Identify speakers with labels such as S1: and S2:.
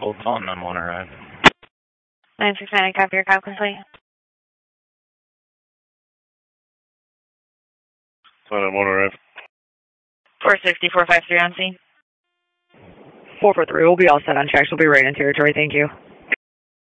S1: Cold calling, I'm on arrive.
S2: 969, copy your call complete.
S1: I'm on arrive.
S2: 460, 453 on scene.
S3: 443, we'll be all set on tracks. We'll be right in territory. Thank you.